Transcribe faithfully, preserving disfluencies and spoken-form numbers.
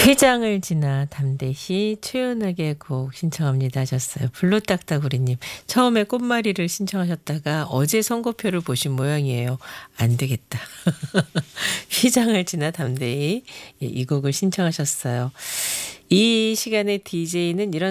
회장을 지나 담대히 최연하게 곡 신청합니다 하셨어요. 블루딱따구리님. 처음에 꽃마리를 신청하셨다가 어제 선거표를 보신 모양이에요. 안 되겠다. 휘장을 지나 담대히 이 곡을 신청하셨어요. 이 시간의 디제이는 이런